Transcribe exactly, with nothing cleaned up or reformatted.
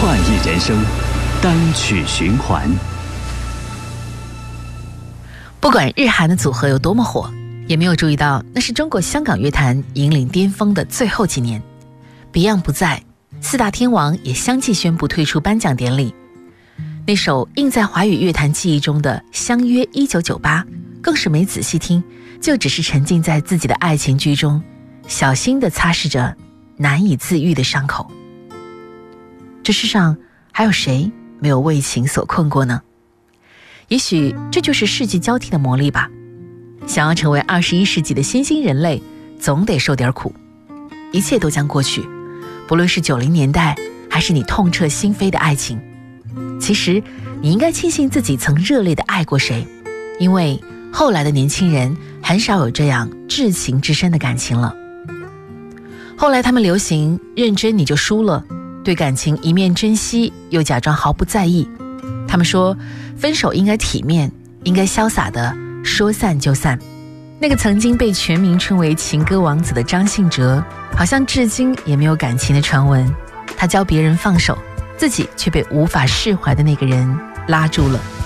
创意人生单曲循环。 不管日韩的组合有多么火，也没有注意到那是中国香港乐坛引领巅峰的最后几年。 Beyond 不在，四大天王也相继宣布退出颁奖典礼。那首印在华语乐坛记忆中的《相约一九九八》，更是没仔细听，就只是沉浸在自己的爱情剧中，小心地擦拭着难以自愈的伤口。这世上还有谁没有为情所困过呢？也许这就是世纪交替的魔力吧。想要成为二十一世纪的新兴人类，总得受点苦。一切都将过去，不论是九零年代，还是你痛彻心扉的爱情。其实你应该庆幸自己曾热烈地爱过谁，因为后来的年轻人很少有这样至情至深的感情了。后来他们流行认真你就输了，对感情一面珍惜又假装毫不在意。他们说分手应该体面，应该潇洒的说散就散。那个曾经被全民称为情歌王子的张信哲，好像至今也没有感情的传闻。他教别人放手，自己却被无法释怀的那个人拉住了。